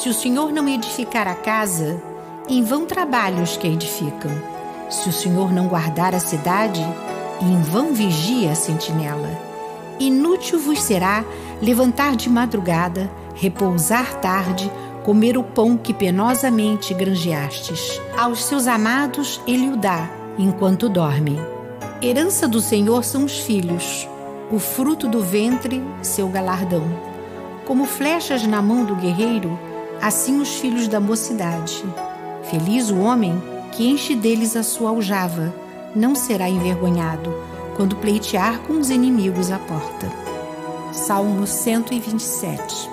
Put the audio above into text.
Se o Senhor não edificar a casa, em vão trabalham os que a edificam. Se o Senhor não guardar a cidade, em vão vigia a sentinela. Inútil vos será levantar de madrugada, repousar tarde, comer o pão que penosamente granjeastes. Aos seus amados ele o dá, enquanto dorme. Herança do Senhor são os filhos, o fruto do ventre, seu galardão. Como flechas na mão do guerreiro, assim os filhos da mocidade. Feliz o homem que enche deles a sua aljava, não será envergonhado quando pleitear com os inimigos à porta. Salmo 127.